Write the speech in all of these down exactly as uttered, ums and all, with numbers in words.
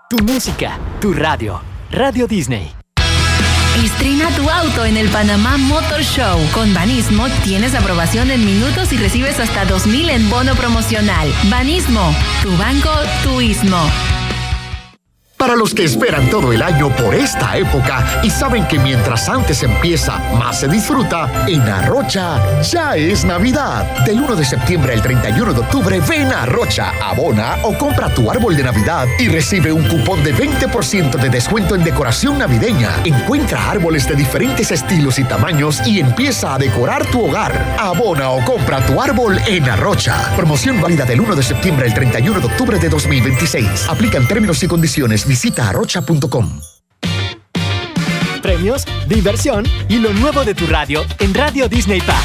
Tu música, tu radio. Radio Disney. Estrena tu auto en el Panamá Motor Show. Con Banismo tienes aprobación en minutos y recibes hasta dos mil en bono promocional. Banismo, tu banco, tu istmo. Para los que esperan todo el año por esta época y saben que mientras antes empieza, más se disfruta, en Arrocha ya es Navidad. Del uno de septiembre al treinta y uno de octubre, ven a Arrocha, abona o compra tu árbol de Navidad y recibe un cupón de veinte por ciento de descuento en decoración navideña. Encuentra árboles de diferentes estilos y tamaños y empieza a decorar tu hogar. Abona o compra tu árbol en Arrocha. Promoción válida del uno de septiembre al treinta y uno de octubre de dos mil veintiséis. Aplican términos y condiciones. Visita arrocha punto com. Premios, diversión y lo nuevo de tu radio en Radio Disney Park.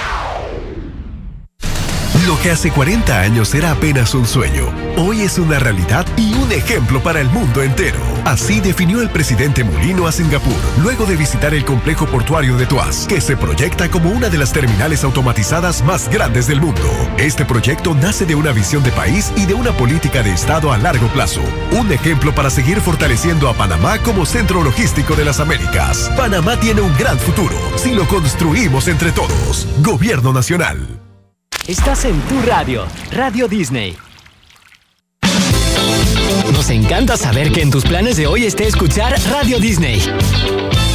Lo que hace cuarenta años era apenas un sueño, hoy es una realidad y un ejemplo para el mundo entero. Así definió el presidente Mulino a Singapur, luego de visitar el complejo portuario de Tuas, que se proyecta como una de las terminales automatizadas más grandes del mundo. Este proyecto nace de una visión de país y de una política de Estado a largo plazo. Un ejemplo para seguir fortaleciendo a Panamá como centro logístico de las Américas. Panamá tiene un gran futuro si lo construimos entre todos. Gobierno Nacional. Estás en tu radio, Radio Disney. Nos encanta saber que en tus planes de hoy esté escuchar Radio Disney.